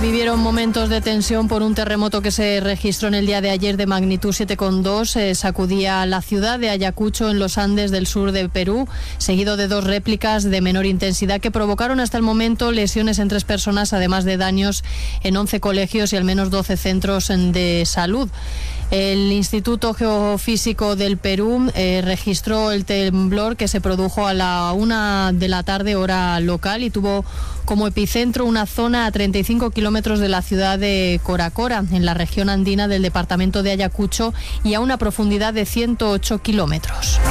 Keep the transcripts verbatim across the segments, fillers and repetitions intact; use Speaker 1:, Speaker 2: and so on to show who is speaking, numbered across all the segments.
Speaker 1: vivieron momentos de tensión por un terremoto que se registró en el día de ayer de magnitud siete coma dos. Eh, sacudía la ciudad de Ayacucho en los Andes del sur de Perú, seguido de dos réplicas de menor intensidad que provocaron hasta el momento lesiones en tres personas, además de daños en once colegios y al menos doce centros de salud. El Instituto Geofísico del Perú eh, registró el temblor que se produjo a la una de la tarde hora local y tuvo como epicentro una zona a treinta y cinco kilómetros de la ciudad de Coracora, en la región andina del departamento de Ayacucho, y a una profundidad de ciento ocho kilómetros.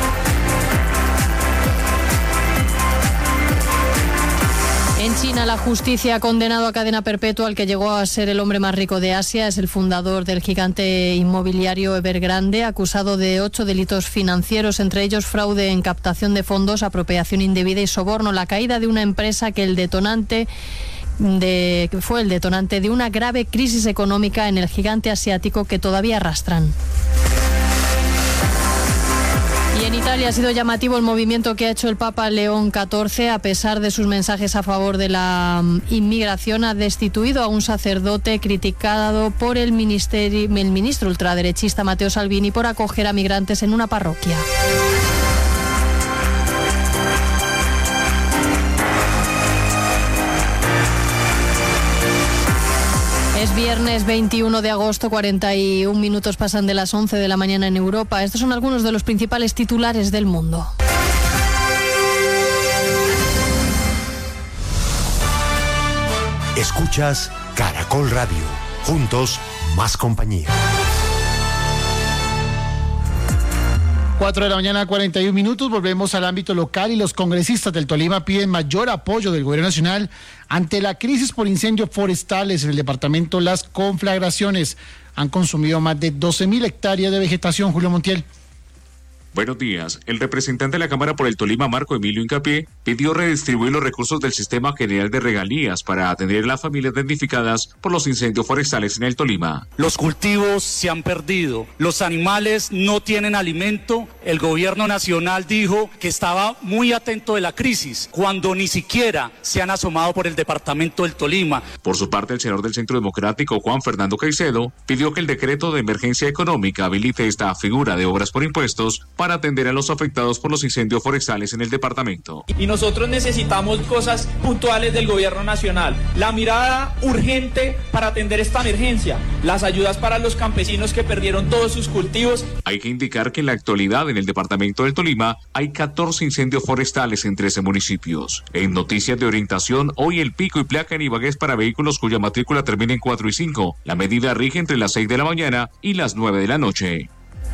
Speaker 1: En China, la justicia ha condenado a cadena perpetua al que llegó a ser el hombre más rico de Asia. Es el fundador del gigante inmobiliario Evergrande, acusado de ocho delitos financieros, entre ellos fraude en captación de fondos, apropiación indebida y soborno. La caída de una empresa que el detonante de, fue el detonante de una grave crisis económica en el gigante asiático que todavía arrastran. Y en Italia ha sido llamativo el movimiento que ha hecho el Papa León catorce. A pesar de sus mensajes a favor de la inmigración, ha destituido a un sacerdote criticado por el, ministerio, el ministro ultraderechista Matteo Salvini por acoger a migrantes en una parroquia. Es viernes veintiuno de agosto, cuarenta y un minutos pasan de las once de la mañana en Europa. Estos son algunos de los principales titulares del mundo.
Speaker 2: Escuchas Caracol Radio. Juntos, más compañía.
Speaker 3: cuatro de la mañana, cuarenta y un minutos, volvemos al ámbito local y los congresistas del Tolima piden mayor apoyo del gobierno nacional ante la crisis por incendios forestales en el departamento. Las conflagraciones han consumido más de doce mil hectáreas de vegetación. Julio Montiel.
Speaker 4: Buenos días. El representante de la Cámara por el Tolima, Marco Emilio Hincapié, pidió redistribuir los recursos del Sistema General de Regalías para atender a las familias damnificadas por los incendios forestales en el Tolima.
Speaker 5: Los cultivos se han perdido, los animales no tienen alimento. El gobierno nacional dijo que estaba muy atento de la crisis, cuando ni siquiera se han asomado por el departamento del Tolima.
Speaker 4: Por su parte, el senador del Centro Democrático, Juan Fernando Caicedo, pidió que el decreto de emergencia económica habilite esta figura de obras por impuestos para atender a los afectados por los incendios forestales en el departamento.
Speaker 6: Y nosotros necesitamos cosas puntuales del gobierno nacional. La mirada urgente para atender esta emergencia. Las ayudas para los campesinos que perdieron todos sus cultivos.
Speaker 4: Hay que indicar que en la actualidad en el departamento del Tolima hay catorce incendios forestales en trece municipios. En noticias de orientación, hoy el pico y placa en Ibagué es para vehículos cuya matrícula termina en cuatro y cinco. La medida rige entre las seis de la mañana y las nueve de la noche.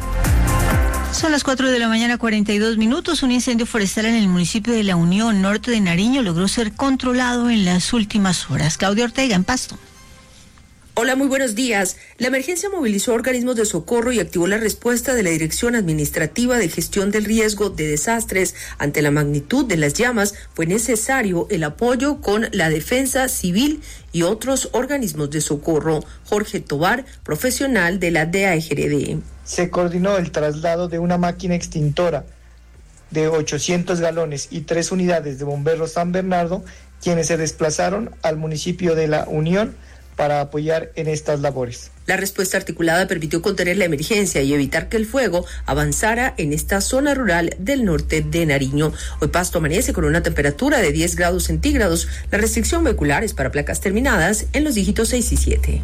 Speaker 7: Son las cuatro de la mañana, cuarenta y dos minutos. Un incendio forestal en el municipio de La Unión, norte de Nariño, logró ser controlado en las últimas horas. Claudia Ortega, en Pasto.
Speaker 8: Hola, muy buenos días. La emergencia movilizó organismos de socorro y activó la respuesta de la Dirección Administrativa de Gestión del Riesgo de Desastres. Ante la magnitud de las llamas, fue necesario el apoyo con la Defensa Civil y otros organismos de socorro. Jorge Tobar, profesional de la D A E G R D.
Speaker 9: Se coordinó el traslado de una máquina extintora de ochocientos galones y tres unidades de bomberos San Bernardo, quienes se desplazaron al municipio de La Unión para apoyar en estas labores.
Speaker 8: La respuesta articulada permitió contener la emergencia y evitar que el fuego avanzara en esta zona rural del norte de Nariño. Hoy Pasto amanece con una temperatura de diez grados centígrados. La restricción vehicular es para placas terminadas en los dígitos seis y siete.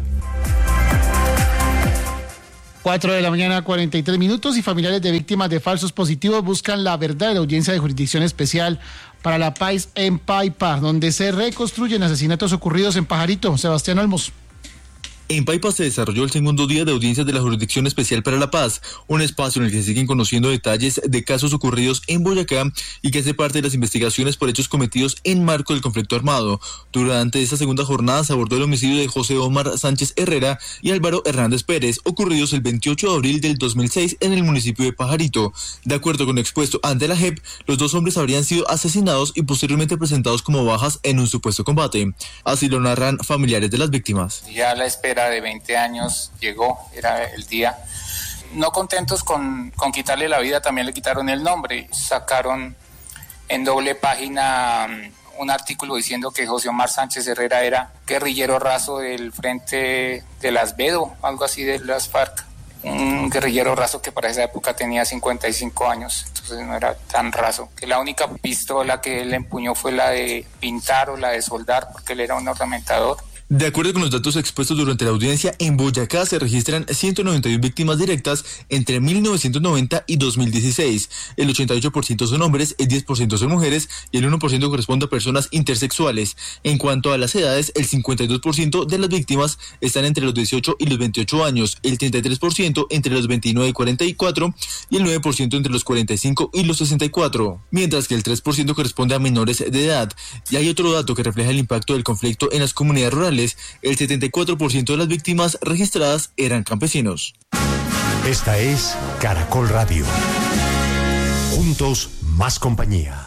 Speaker 3: cuatro de la mañana, cuarenta y tres minutos, y familiares de víctimas de falsos positivos buscan la verdad de la Audiencia de Jurisdicción Especial para la Paz en Paipa, donde se reconstruyen asesinatos ocurridos en Pajarito. Sebastián Olmos.
Speaker 10: En Paipa se desarrolló el segundo día de audiencias de la Jurisdicción Especial para la Paz, un espacio en el que se siguen conociendo detalles de casos ocurridos en Boyacá y que hace parte de las investigaciones por hechos cometidos en marco del conflicto armado. Durante esta segunda jornada se abordó el homicidio de José Omar Sánchez Herrera y Álvaro Hernández Pérez, ocurridos el veintiocho de abril del dos mil seis en el municipio de Pajarito. De acuerdo con lo expuesto ante la J E P, los dos hombres habrían sido asesinados y posteriormente presentados como bajas en un supuesto combate. Así lo narran familiares de las víctimas.
Speaker 11: Ya la espera de veinte años llegó, era el día. No contentos con, con quitarle la vida, también le quitaron el nombre. Sacaron en doble página un artículo diciendo que José Omar Sánchez Herrera era guerrillero raso del Frente de las Vedo, algo así de las FARC. Un guerrillero raso que para esa época tenía cincuenta y cinco años, entonces no era tan raso. Que la única pistola que él empuñó fue la de pintar o la de soldar, porque él era un ornamentador.
Speaker 10: De acuerdo con los datos expuestos durante la audiencia, en Boyacá se registran ciento noventa y una víctimas directas entre mil novecientos noventa y dos mil dieciséis. El ochenta y ocho por ciento son hombres, el diez por ciento son mujeres y el uno por ciento corresponde a personas intersexuales. En cuanto a las edades, el cincuenta y dos por ciento de las víctimas están entre los dieciocho y los veintiocho años, el treinta y tres por ciento entre los veintinueve y cuarenta y cuatro y el nueve por ciento entre los cuarenta y cinco y los sesenta y cuatro, mientras que el tres por ciento corresponde a menores de edad. Y hay otro dato que refleja el impacto del conflicto en las comunidades rurales. El setenta y cuatro por ciento de las víctimas registradas eran campesinos.
Speaker 2: Esta es Caracol Radio. Juntos, más compañía.